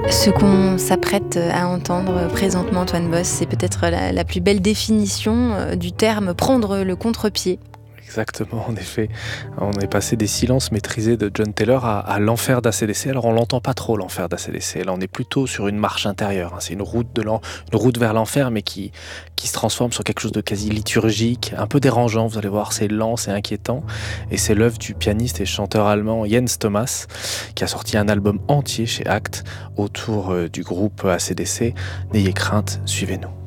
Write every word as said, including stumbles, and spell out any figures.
Ce qu'on s'apprête à entendre présentement, Antoine Boss, c'est peut-être la, la plus belle définition euh, du terme prendre le contre-pied. Exactement, en effet. On est passé des silences maîtrisés de John Taylor à, à l'enfer d'A C D C. Alors on l'entend pas trop, l'enfer d'A C D C. Là on est plutôt sur une marche intérieure, hein. C'est une route, de l'en- une route vers l'enfer, mais qui, qui se transforme sur quelque chose de quasi liturgique, un peu dérangeant. Vous allez voir, c'est lent, c'est inquiétant. Et c'est l'œuvre du pianiste et chanteur allemand Jens Thomas, qui a sorti un album entier chez Act autour euh, du groupe A C D C. N'ayez crainte, suivez-nous.